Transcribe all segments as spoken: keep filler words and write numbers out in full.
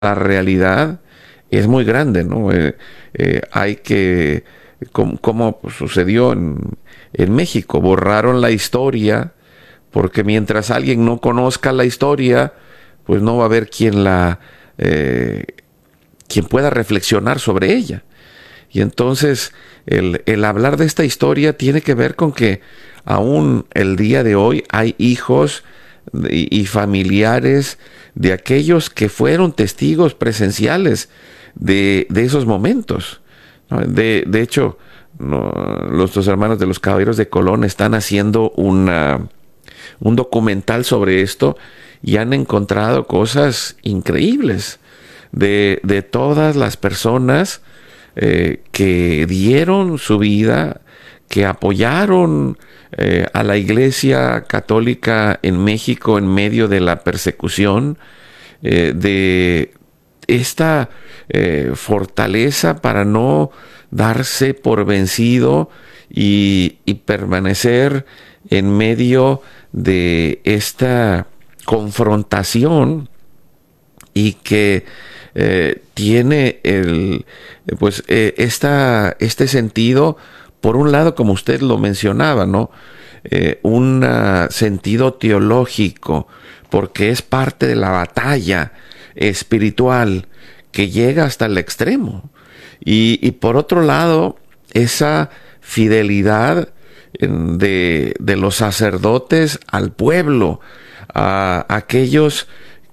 la realidad es muy grande, ¿no? Eh, eh, hay que, como, como sucedió en, en México, borraron la historia, porque mientras alguien no conozca la historia, pues no va a haber quien la, eh, quien pueda reflexionar sobre ella. Y entonces el, el hablar de esta historia tiene que ver con que aún el día de hoy hay hijos y, y familiares de aquellos que fueron testigos presenciales de, de esos momentos, ¿no? De, de hecho, no, los dos hermanos de los Caballeros de Colón están haciendo una, un documental sobre esto y han encontrado cosas increíbles de, de todas las personas eh, que dieron su vida, que apoyaron eh, a la Iglesia Católica en México en medio de la persecución, eh, de esta eh, fortaleza para no darse por vencido y, y permanecer en medio de esta confrontación y que eh, tiene el pues eh, esta, este sentido, por un lado, como usted lo mencionaba, ¿no? Eh, un uh, sentido teológico, porque es parte de la batalla espiritual que llega hasta el extremo. Y, y por otro lado, esa fidelidad de, de los sacerdotes al pueblo, a aquellos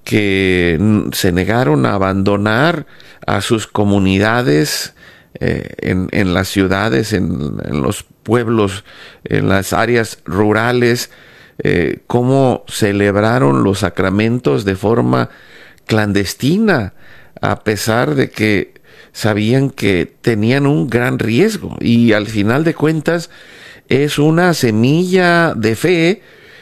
que se negaron a abandonar a sus comunidades eh, en, en las ciudades, en, en los pueblos, en las áreas rurales, eh, cómo celebraron los sacramentos de forma clandestina, a pesar de que sabían que tenían un gran riesgo. Y al final de cuentas es una semilla de fe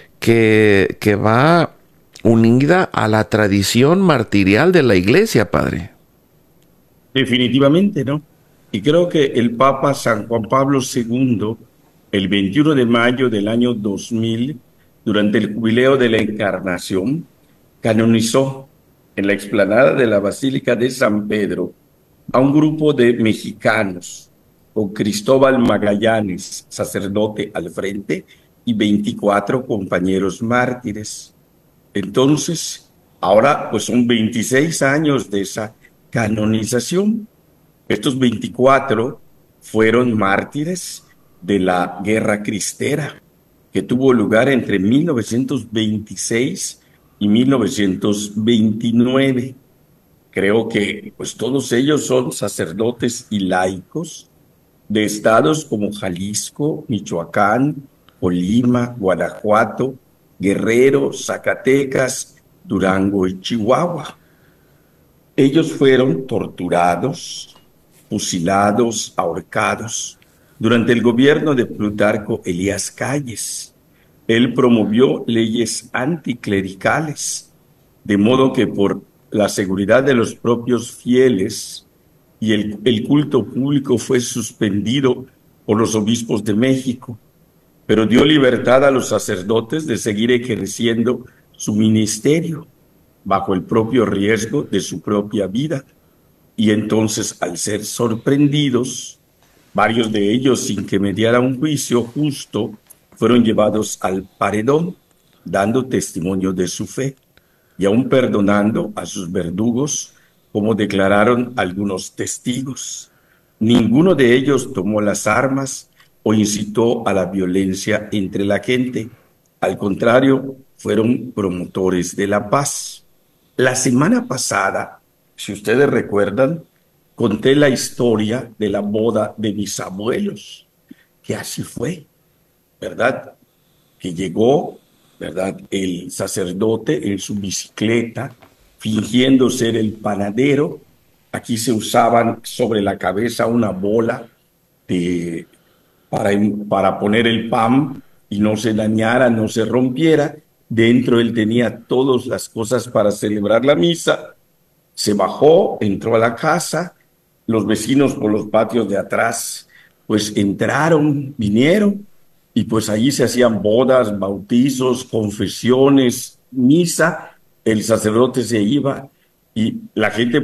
que, que va unida a la tradición martirial de la Iglesia, padre. Definitivamente, ¿no? Y creo que el Papa San Juan Pablo segundo, el veintiuno de mayo del año dos mil, durante el jubileo de la Encarnación, canonizó en la explanada de la Basílica de San Pedro a un grupo de mexicanos, con Cristóbal Magallanes, sacerdote al frente, y veinticuatro compañeros mártires. Entonces, ahora pues son veintiséis años de esa canonización. Estos veinticuatro fueron mártires de la Guerra Cristera, que tuvo lugar entre mil novecientos veintiséis y mil novecientos veintinueve. Creo que pues todos ellos son sacerdotes y laicos de estados como Jalisco, Michoacán, Colima, Guanajuato, Guerrero, Zacatecas, Durango y Chihuahua. Ellos fueron torturados, fusilados, ahorcados durante el gobierno de Plutarco Elías Calles. Él promovió leyes anticlericales, de modo que por la seguridad de los propios fieles y el, el culto público fue suspendido por los obispos de México, pero dio libertad a los sacerdotes de seguir ejerciendo su ministerio bajo el propio riesgo de su propia vida. Y entonces, al ser sorprendidos, varios de ellos, sin que mediara un juicio justo, fueron llevados al paredón, dando testimonio de su fe y aún perdonando a sus verdugos, como declararon algunos testigos. Ninguno de ellos tomó las armas o incitó a la violencia entre la gente. Al contrario, fueron promotores de la paz. La semana pasada, si ustedes recuerdan, conté la historia de la boda de mis abuelos, que así fue, ¿verdad? Que llegó, ¿verdad? El sacerdote en su bicicleta, fingiendo ser el panadero. Aquí se usaban sobre la cabeza una bola de, para, para poner el pan y no se dañara, no se rompiera. Dentro él tenía todas las cosas para celebrar la misa. Se bajó, entró a la casa, los vecinos por los patios de atrás, pues entraron, vinieron, y pues allí se hacían bodas, bautizos, confesiones, misa. El sacerdote se iba y la gente